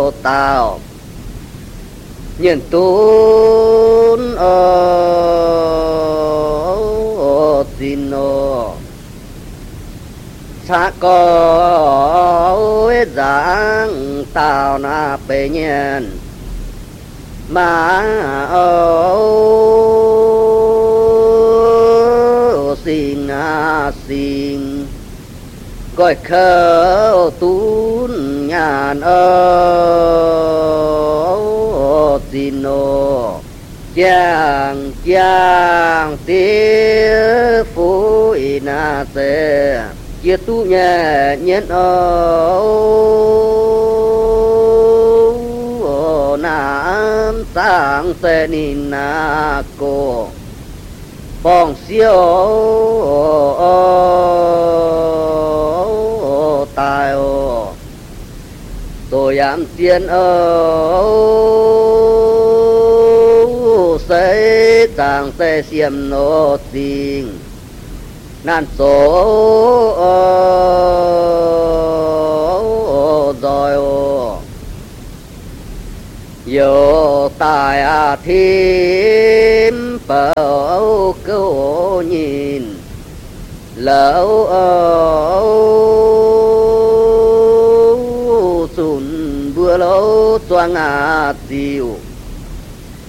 tao nhìn tún xin ô xa có dáng tao na bê nhiên mà xin xin gọi khơ tún nhàn xin ô chàng chàng tía phú na xe chia tu nhẹ nhân nam sang xe ni na cô bong siêu tai ô tôi ám tiên xây càng xe xiêm nô tình nan số rồi ô yo tài thêm bảo câu nhìn lỡ sùn bữa lỗ toang chiều